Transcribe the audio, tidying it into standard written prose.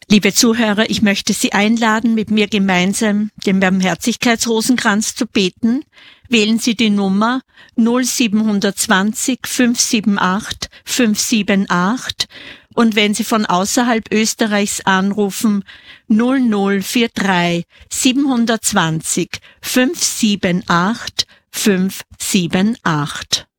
Liebe Zuhörer, ich möchte Sie einladen, mit mir gemeinsam den Barmherzigkeitsrosenkranz zu beten. Wählen Sie die Nummer 0720 578 578 und wenn Sie von außerhalb Österreichs anrufen, 0043 720 578 578.